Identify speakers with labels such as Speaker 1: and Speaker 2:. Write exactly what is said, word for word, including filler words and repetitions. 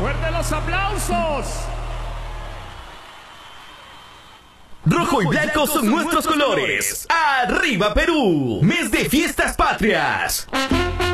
Speaker 1: ¡Fuerte los aplausos!
Speaker 2: Rojo y blanco son nuestros colores. ¡Arriba Perú! Mes de fiestas patrias.